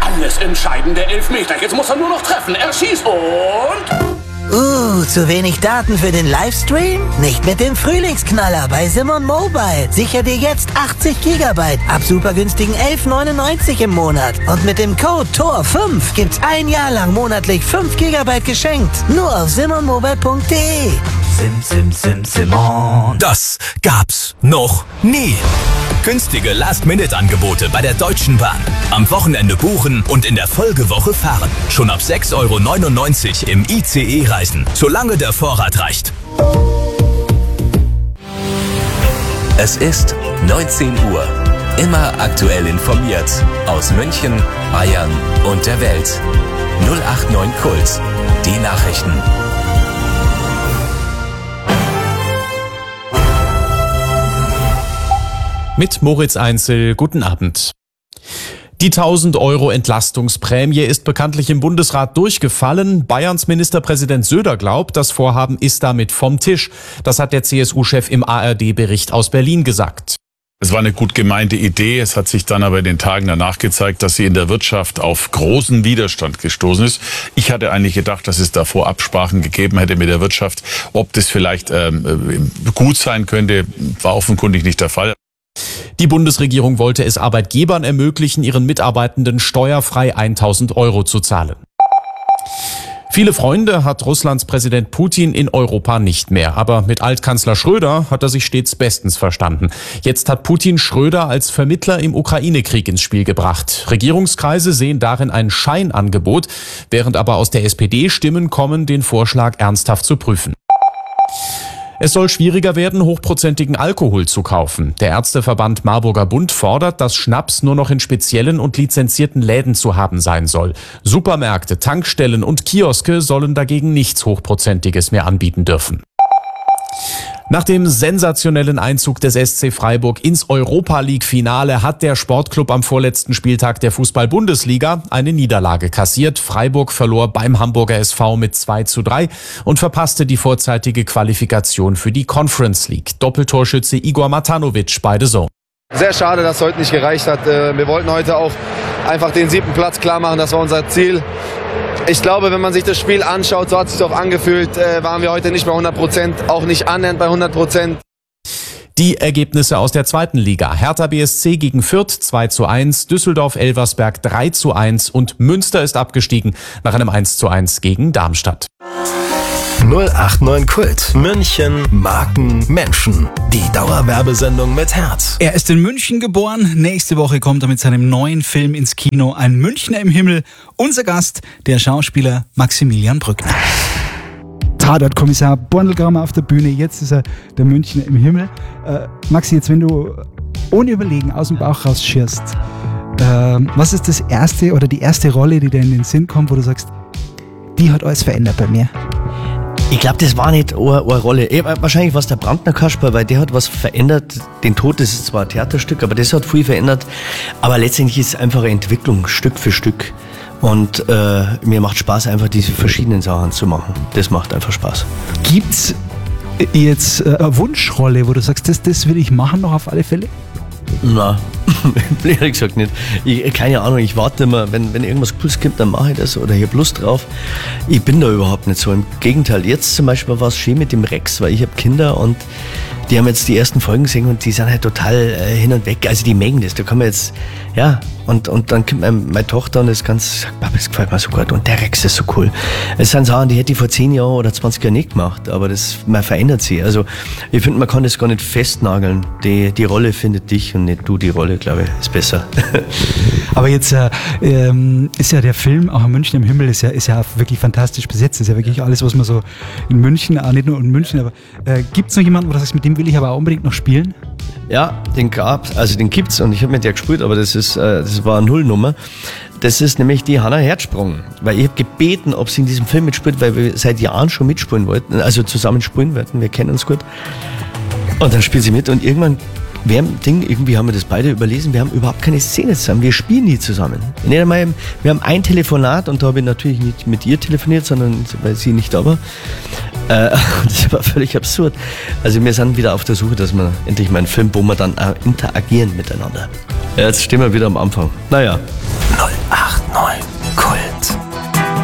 alles entscheidende Elfmeter. Jetzt muss er nur noch treffen. Er schießt und... Zu wenig Daten für den Livestream? Nicht mit dem Frühlingsknaller bei Simon Mobile. Sicher dir jetzt 80 GB ab super günstigen 11,99 im Monat. Und mit dem Code TOR5 gibt's ein Jahr lang monatlich 5 GB geschenkt. Nur auf simonmobile.de. Simon. Das gab's noch nie. Günstige Last-Minute-Angebote bei der Deutschen Bahn. Am Wochenende buchen und in der Folgewoche fahren. Schon ab 6,99 € im ICE reisen, solange der Vorrat reicht. Es ist 19 Uhr. Immer aktuell informiert. Aus München, Bayern und der Welt. 089 Kult. Die Nachrichten. Mit Moritz Einzel, guten Abend. Die 1.000 € Entlastungsprämie ist bekanntlich im Bundesrat durchgefallen. Bayerns Ministerpräsident Söder glaubt, das Vorhaben ist damit vom Tisch. Das hat der CSU-Chef im ARD-Bericht aus Berlin gesagt. Es war eine gut gemeinte Idee. Es hat sich dann aber in den Tagen danach gezeigt, dass sie in der Wirtschaft auf großen Widerstand gestoßen ist. Ich hatte eigentlich gedacht, dass es davor Absprachen gegeben hätte mit der Wirtschaft. Ob das vielleicht gut sein könnte, war offenkundig nicht der Fall. Die Bundesregierung wollte es Arbeitgebern ermöglichen, ihren Mitarbeitenden steuerfrei 1.000 € zu zahlen. Viele Freunde hat Russlands Präsident Putin in Europa nicht mehr. Aber mit Altkanzler Schröder hat er sich stets bestens verstanden. Jetzt hat Putin Schröder als Vermittler im Ukraine-Krieg ins Spiel gebracht. Regierungskreise sehen darin ein Scheinangebot, während aber aus der SPD Stimmen kommen, den Vorschlag ernsthaft zu prüfen. Es soll schwieriger werden, hochprozentigen Alkohol zu kaufen. Der Ärzteverband Marburger Bund fordert, dass Schnaps nur noch in speziellen und lizenzierten Läden zu haben sein soll. Supermärkte, Tankstellen und Kioske sollen dagegen nichts Hochprozentiges mehr anbieten dürfen. Nach dem sensationellen Einzug des SC Freiburg ins Europa-League-Finale hat der Sportclub am vorletzten Spieltag der Fußball-Bundesliga eine Niederlage kassiert. Freiburg verlor beim Hamburger SV mit 2:3 und verpasste die vorzeitige Qualifikation für die Conference League. Doppeltorschütze Igor Matanovic bei The Zone. Sehr schade, dass es heute nicht gereicht hat. Wir wollten heute auch einfach den 7. Platz klar machen. Das war unser Ziel. Ich glaube, wenn man sich das Spiel anschaut, so hat es sich auch angefühlt, waren wir heute nicht bei 100%, auch nicht annähernd bei 100%. Die Ergebnisse aus der zweiten Liga. Hertha BSC gegen Fürth 2:1, Düsseldorf-Elversberg 3:1 und Münster ist abgestiegen nach einem 1:1 gegen Darmstadt. 089 Kult. München, Marken, Menschen. Die Dauerwerbesendung mit Herz. Er ist in München geboren. Nächste Woche kommt er mit seinem neuen Film ins Kino. Ein Münchner im Himmel. Unser Gast, der Schauspieler Maximilian Brückner. Tatortkommissar Borndelgrammer auf der Bühne. Jetzt ist er der Münchner im Himmel. Maxi, jetzt wenn du ohne Überlegen aus dem Bauch rausschierst, was ist das erste oder die erste Rolle, die dir in den Sinn kommt, wo du sagst, die hat alles verändert bei mir? Ich glaube, das war nicht eine Rolle. Wahrscheinlich war es der Brandner Kasper, weil der hat was verändert. Den Tod, das ist zwar ein Theaterstück, aber das hat viel verändert. Aber letztendlich ist es einfach eine Entwicklung, Stück für Stück. Und mir macht Spaß, einfach diese verschiedenen Sachen zu machen. Das macht einfach Spaß. Gibt's jetzt eine Wunschrolle, wo du sagst, das will ich machen noch auf alle Fälle? Na, ehrlich gesagt nicht. Keine Ahnung, ich warte immer, wenn irgendwas Cooles kommt, dann mache ich das oder ich habe Lust drauf. Ich bin da überhaupt nicht so. Im Gegenteil, jetzt zum Beispiel war es schön mit dem Rex, weil ich habe Kinder und die haben jetzt die ersten Folgen gesehen und die sind halt total hin und weg. Also die mögen das, da kann man jetzt, ja, und dann kommt meine Tochter und das ganz, sagt, Papa, das gefällt mir so gut und der Rex ist so cool. Es sind Sachen, die hätte ich vor 10 Jahren oder 20 Jahren nicht gemacht, aber man verändert sie. Also ich finde, man kann das gar nicht festnageln. Die Rolle findet dich und nicht du die Rolle, glaube ich, ist besser. Aber jetzt ist ja der Film, auch in München im Himmel, ist ja wirklich fantastisch besetzt. Ist ja wirklich alles, was man so in München, auch nicht nur in München, aber gibt es noch jemanden, wo du sagst, mit dem will ich aber auch unbedingt noch spielen? Ja, den gibt's und ich habe mit der gespielt, aber das war eine Nullnummer. Das ist nämlich die Hannah Herzsprung, weil ich habe gebeten, ob sie in diesem Film mitspielt, weil wir seit Jahren schon mitspielen wollten, also zusammen spielen wollten, wir kennen uns gut. Und dann spielt sie mit und irgendwann irgendwie haben wir das beide überlesen, wir haben überhaupt keine Szene zusammen, wir spielen nie zusammen. Nicht einmal, wir haben ein Telefonat und da habe ich natürlich nicht mit ihr telefoniert, sondern weil sie nicht da war. Das war völlig absurd. Also wir sind wieder auf der Suche, dass wir endlich mal einen Film, wo wir dann interagieren miteinander. Ja, jetzt stehen wir wieder am Anfang. Naja. 089 9.